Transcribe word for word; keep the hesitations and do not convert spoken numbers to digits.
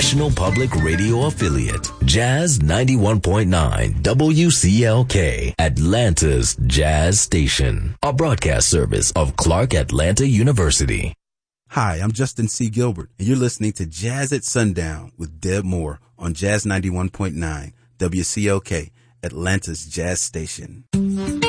National Public Radio affiliate, Jazz ninety-one point nine W C L K, Atlanta's Jazz Station, a broadcast service of Clark Atlanta University. Hi, I'm Justin C. Gilbert, and you're listening to Jazz at Sundown with Deb Moore on Jazz ninety-one point nine W C L K, Atlanta's Jazz Station.